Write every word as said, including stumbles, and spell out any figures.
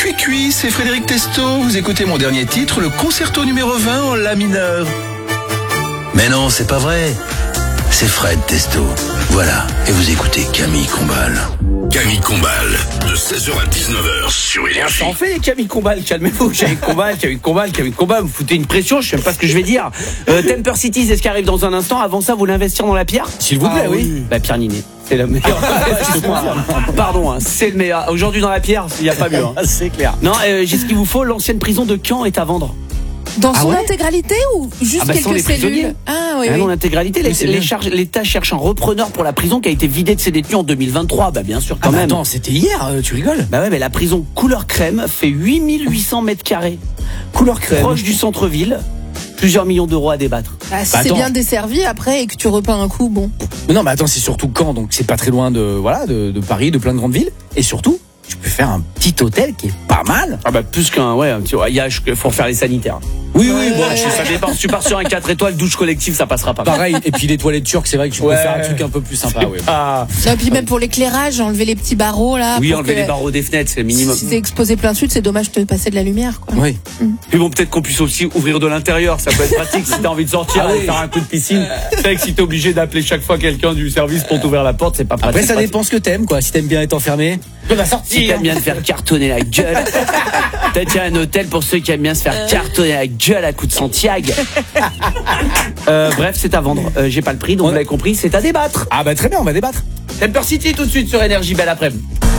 Cui Cui, c'est Frédéric Testo. Vous écoutez mon dernier titre, le concerto numéro vingt en la mineur. Mais non, c'est pas vrai. C'est Fred Testo. Voilà. Et vous écoutez Camille Combal. Camille Combal, de seize heures à dix-neuf heures sur Énergie. Ça en fait, Camille Combal, calmez-vous. Camille Combal, Camille Combal, Camille Combal, vous foutez une pression, je sais même pas ce que je vais dire. Euh, Temper City, c'est ce qui arrive dans un instant. Avant ça, vous voulez investir dans la pierre ? S'il vous plaît, Ah, oui. Bah, Pierre Ninet. C'est le meilleur. Pardon, hein, c'est le meilleur. Aujourd'hui, dans la pierre, il n'y a pas mieux. Hein. C'est clair. Non, euh, j'ai ce qu'il vous faut. L'ancienne prison de Caen est à vendre. Dans Ah son ouais intégralité ou juste Ah bah, sans quelques les prisonniers. cellules? Ah oui, Ah oui. non, l'intégralité. Oui, c'est les, les bien. charges, L'État cherche un repreneur pour la prison qui a été vidée de ses détenus en deux mille vingt-trois. Bah, bien sûr, quand Ah bah même. attends, c'était hier, euh, tu rigoles? Bah ouais, mais la prison couleur crème fait huit mille huit cents mètres carrés. Couleur crème. Proche du centre-ville. Plusieurs millions d'euros à débattre. Ah, si Bah, c'est attends. bien desservi après et que tu repeins un coup, bon. Mais non, mais attends, c'est surtout Caen, donc c'est pas très loin de, voilà, de, de Paris, de plein de grandes villes. Et surtout, tu peux faire un petit hôtel qui est pas mal. Ah bah plus qu'un, ouais, un petit, il y a, faut refaire les sanitaires. Oui, oui, bon, Ouais, ça dépend. Si tu pars sur un quatre étoiles, douche collective, ça passera pas. pareil. Et puis les toilettes turques, c'est vrai que tu Ouais. peux faire un truc un peu plus sympa, ouais. Ah, Et puis même pour l'éclairage, enlever les petits barreaux là. oui, pour enlever que- les barreaux des fenêtres, c'est le minimum. Si t'es exposé plein sud, c'est dommage de passer de la lumière, quoi. Oui. Puis bon, peut-être qu'on puisse aussi ouvrir de l'intérieur. Ça peut être pratique si t'as envie de sortir Ah et oui. faire un coup de piscine. C'est vrai que si t'es obligé d'appeler chaque fois quelqu'un du service pour t'ouvrir la porte, c'est pas pratique. Après, ça dépend ce que t'aimes, quoi. Si t'aimes bien être enfermé, tu vas Si sortir. t'aimes bien te faire cartonner la gueule, peut-être qu'il y a un hôtel pour ceux qui aiment bien se faire cartonner la gueule à coups de Santiago. Euh, bref, c'est à vendre. Euh, j'ai pas le prix, donc On- vous l'avez compris, c'est à débattre. Ah bah très bien, on va débattre. Temper City tout de suite sur Énergie, belle après-midi.